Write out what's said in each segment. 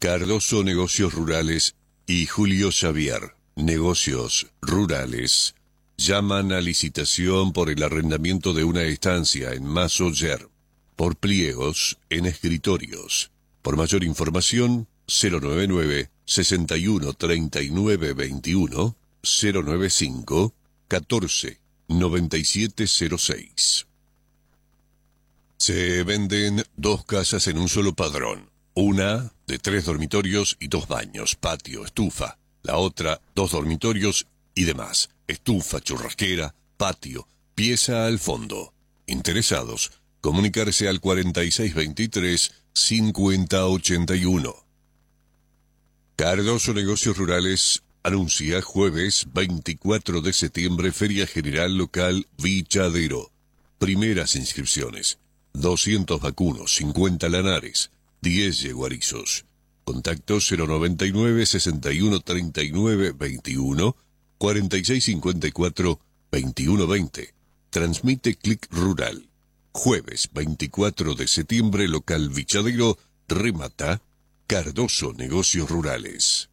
Cardoso Negocios Rurales y Julio Xavier, Negocios Rurales, llaman a licitación por el arrendamiento de una estancia en Masoller, por pliegos en escritorios. Por mayor información, 099 61 39 21 095 14 9706. Se venden 2 casas en un solo padrón. Una de 3 dormitorios y 2 baños, patio, estufa. La otra, 2 dormitorios y demás. Estufa, churrasquera, patio, pieza al fondo. Interesados, comunicarse al 4623-5081. Cardoso Negocios Rurales anuncia jueves 24 de septiembre Feria General Local Vichadero. Primeras inscripciones. 200 vacunos, 50 lanares, 10 yeguarizos. Contacto 099 61 39 21 46 54 21 20. Transmite Clic Rural. Jueves 24 de septiembre, local Vichadero, remata Cardoso Negocios Rurales.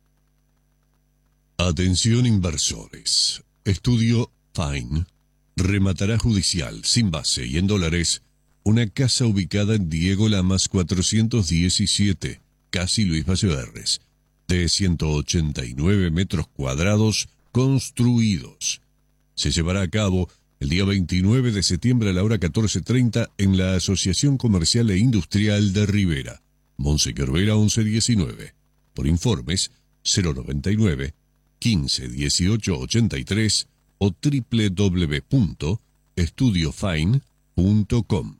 Atención inversores. Estudio Fine rematará judicial, sin base y en dólares, una casa ubicada en Diego Lamas 417, casi Luis Valleverres, de 189 metros cuadrados construidos. Se llevará a cabo el día 29 de septiembre a la hora 14:30 en la Asociación Comercial e Industrial de Rivera, Monseñor Vera 1119. Por informes 099 15 18 83 o www.estudiofine.com.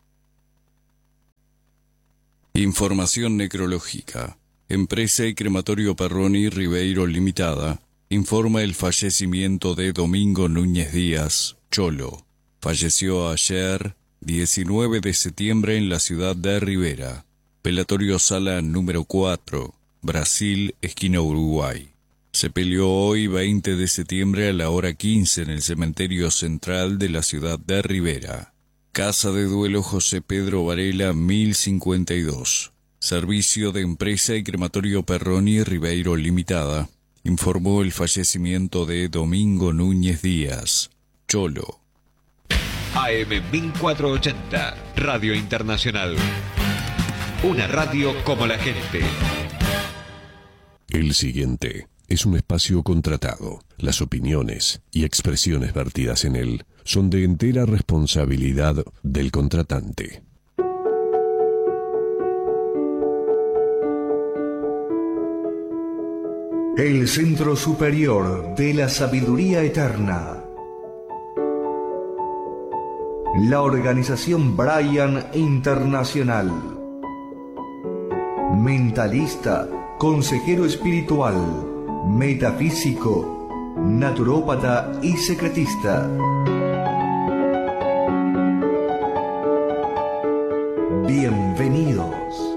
Información necrológica. Empresa y Crematorio Perroni Ribeiro Limitada informa el fallecimiento de Domingo Núñez Díaz, Cholo. Falleció ayer, 19 de septiembre, en la ciudad de Rivera. Velatorio Sala número 4, Brasil, esquina Uruguay. Se peleó hoy, 20 de septiembre, a la hora 15 en el cementerio central de la ciudad de Rivera. Casa de Duelo José Pedro Varela, 1052. Servicio de Empresa y Crematorio Perroni Ribeiro Limitada informó el fallecimiento de Domingo Núñez Díaz, Cholo. AM 1480, Radio Internacional. Una radio como la gente. El siguiente es un espacio contratado. Las opiniones y expresiones vertidas en él son de entera responsabilidad del contratante. El Centro Superior de la Sabiduría Eterna. La Organización Brian Internacional. Mentalista, consejero espiritual, metafísico, naturópata y secretista. Bienvenidos.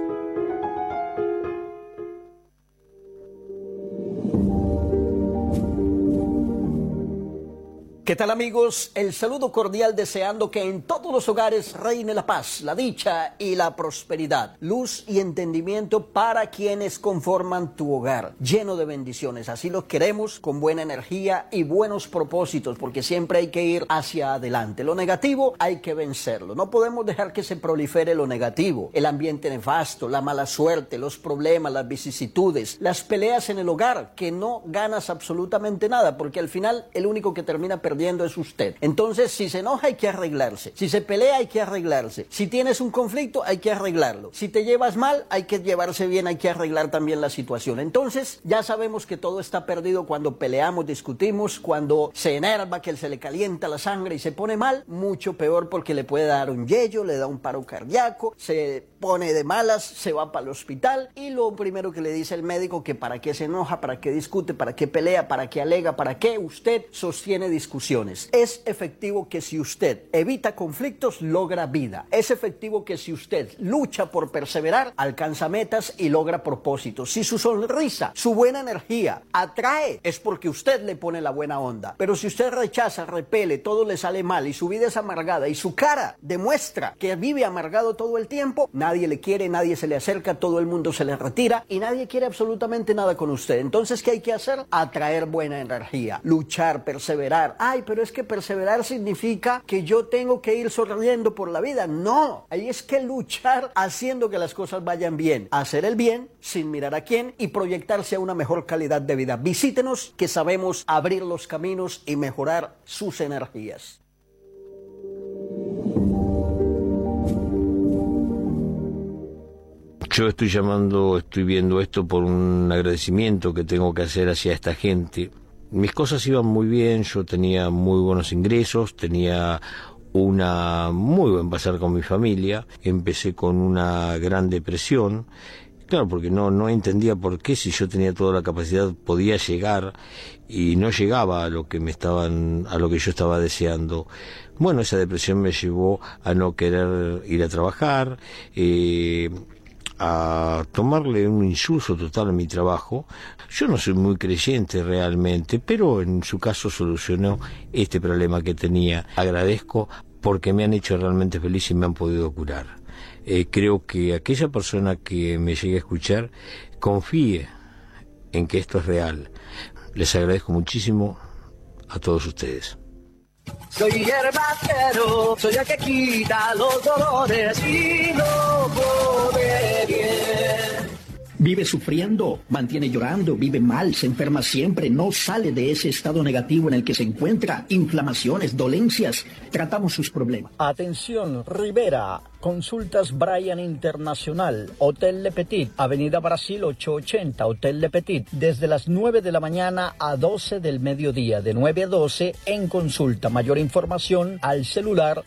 ¿Qué tal, amigos? El saludo cordial, deseando que en todos los hogares reine la paz, la dicha y la prosperidad, luz y entendimiento para quienes conforman tu hogar, lleno de bendiciones. Así lo queremos, con buena energía y buenos propósitos, porque siempre hay que ir hacia adelante. Lo negativo hay que vencerlo. No podemos dejar que se prolifere lo negativo, el ambiente nefasto, la mala suerte, los problemas, las vicisitudes, las peleas en el hogar, que no ganas absolutamente nada, porque al final el único que termina perdiendo es usted. Entonces, si se enoja hay que arreglarse, si se pelea hay que arreglarse, si tienes un conflicto hay que arreglarlo, si te llevas mal hay que llevarse bien, hay que arreglar también la situación. Entonces, ya sabemos que todo está perdido cuando peleamos, discutimos, cuando se enerva, que se le calienta la sangre y se pone mal, mucho peor, porque le puede dar un yello, le da un paro cardíaco, se pone de malas, se va para el hospital y lo primero que le dice el médico, que para qué se enoja, para qué discute, para qué pelea, para qué alega, para qué usted sostiene discusión soluciones. Es efectivo que si usted evita conflictos, logra vida. Es efectivo que si usted lucha por perseverar, alcanza metas y logra propósitos. Si su sonrisa, su buena energía atrae, es porque usted le pone la buena onda. Pero si usted rechaza, repele, todo le sale mal y su vida es amargada y su cara demuestra que vive amargado todo el tiempo, nadie le quiere, nadie se le acerca, todo el mundo se le retira y nadie quiere absolutamente nada con usted. Entonces, ¿qué hay que hacer? Atraer buena energía, luchar, perseverar. Ay, pero es que perseverar significa que yo tengo que ir sonriendo por la vida. No, ahí es que luchar haciendo que las cosas vayan bien, hacer el bien sin mirar a quién y proyectarse a una mejor calidad de vida. Visítenos, que sabemos abrir los caminos y mejorar sus energías. Yo estoy viendo esto por un agradecimiento que tengo que hacer hacia esta gente. Mis cosas iban muy bien, yo tenía muy buenos ingresos, tenía una muy buen pasar con mi familia. Empecé con una gran depresión, claro, porque no entendía por qué, si yo tenía toda la capacidad, podía llegar y no llegaba a lo que yo estaba deseando. Bueno, esa depresión me llevó a no querer ir a trabajar, a tomarle un insulso total a mi trabajo. Yo no soy muy creyente realmente, pero en su caso solucionó este problema que tenía. Agradezco porque me han hecho realmente feliz y me han podido curar. Creo que aquella persona que me llegue a escuchar confíe en que esto es real. Les agradezco muchísimo a todos ustedes. Soy hierbacero, soy el que quita los dolores y no pone bien. Vive sufriendo, mantiene llorando, vive mal, se enferma siempre, no sale de ese estado negativo en el que se encuentra, inflamaciones, dolencias. Tratamos sus problemas. Atención, Rivera, Consultas Brian Internacional, Hotel Le Petit, Avenida Brasil 880, Hotel Le Petit, desde las 9 de la mañana a 12 del mediodía, de 9 a 12 en consulta. Mayor información al celular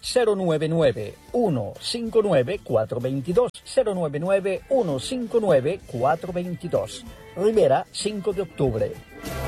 099-159-422, 099-159-422. Rivera, 5 de octubre.